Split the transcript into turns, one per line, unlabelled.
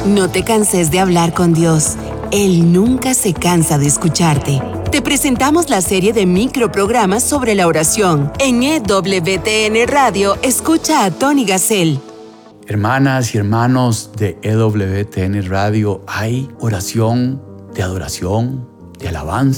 No te canses de hablar con Dios. Él nunca se cansa de escucharte. Te presentamos la serie de microprogramas sobre la oración. En EWTN Radio, escucha a Tony Gassel.
Hermanas y hermanos de EWTN Radio, hay oración de adoración, de alabanza.